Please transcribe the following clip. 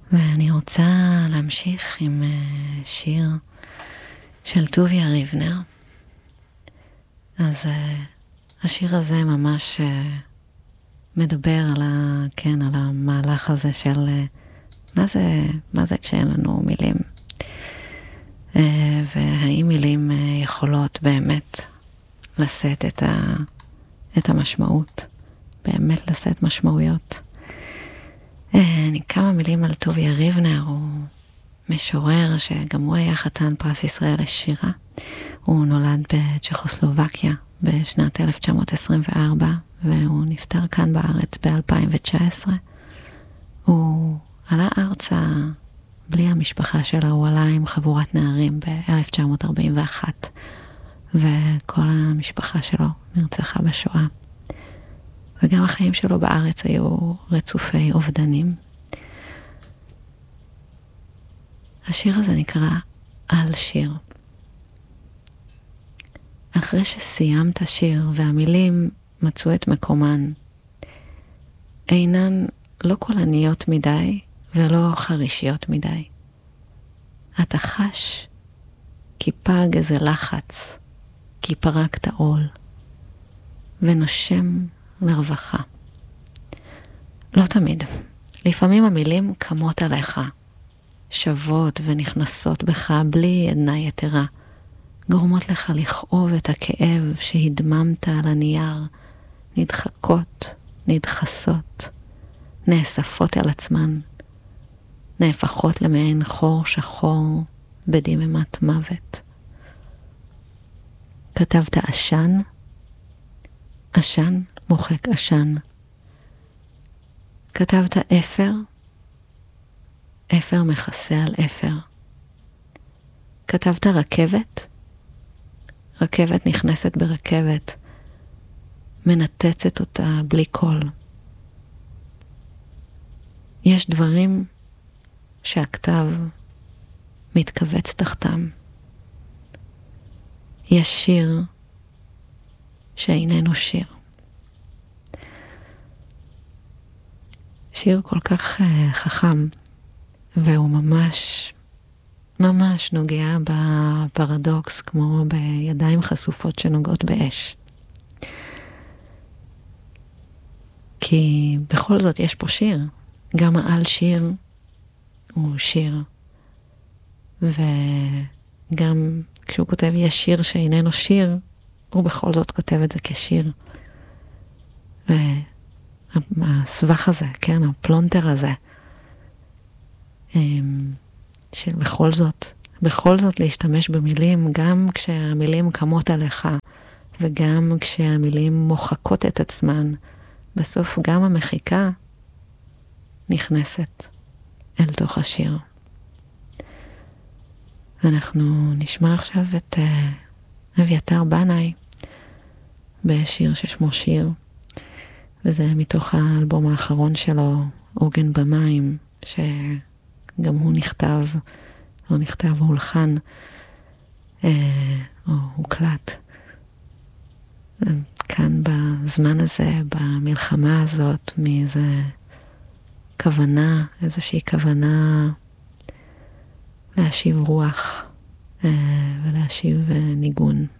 ואני רוצה להמשיך עם שיר של טוביה ריבנר. אז השיר הזה ממש מדבר על על המהלך הזה של מה זה כשאין לנו מילים. והאם מילים יכולות באמת לשאת את המשמעות, באמת לשאת משמעויות. כמה מילים על טוביה ריבנר, הוא משורר שגם הוא היה חתן פרס ישראל לשירה. הוא נולד בצ'כוסלובקיה בשנת 1924, והוא נפטר כאן בארץ ב-2019. הוא עלה ארצה בלי המשפחה שלו, הוא עלה עם חבורת נערים ב-1941, וכל המשפחה שלו נרצחה בשואה. וגם החיים שלו בארץ היו רצופי אובדנים. השיר הזה נקרא על שיר. אחרי שסיימת שיר והמילים מצאו את מקומן, אינן לא קולניות מדי ולא חרישיות מדי. אתה חש כי פג איזה לחץ, כי פרקת עול, ונושם לרווחה. לא תמיד. לפעמים המילים קמות עליך, שוות ונכנסות בך בלי עדנה יתרה, גורמות לך לכאוב את הכאב שהדממת על הנייר, נדחקות, נדחסות, נאספות על עצמן, נהפכות למעין חור שחור בדממת מוות. כתבת עשן, עשן מוחק עשן. כתבת אפר, אפר מכסה על אפר. כתבת רכבת, רכבת נכנסת ברכבת, מנתצת אותה בלי קול. יש דברים שהכתב מתכווץ תחתם. יש שיר שאיננו שיר. שיר כל כך חכם, והוא ממש נוגע בפרדוקס, כמו בידיים חשופות שנוגעות באש. כי בכל זאת יש פה שיר. גם העל שיר הוא שיר. וגם כשהוא כותב יש שיר שאיננו שיר, הוא בכל זאת כותב את זה כשיר. והסבך הזה, כן, הפלונטר הזה, של בכל זאת להשתמש במילים, גם כשהמילים קמות עליך, וגם כשהמילים מוחקות את עצמן, בסוף גם המחיקה נכנסת אל תוך השיר. ואנחנו נשמע עכשיו את אביתר בנאי בשיר ששמו שיר, וזה מתוך האלבום האחרון שלו, עוגן במים, שגם הוא נכתב, או הולחן, או הוקלט. כאן בזמן הזה, במלחמה הזאת, איזושהי כוונה להשיב רוח ולהשיב ניגון.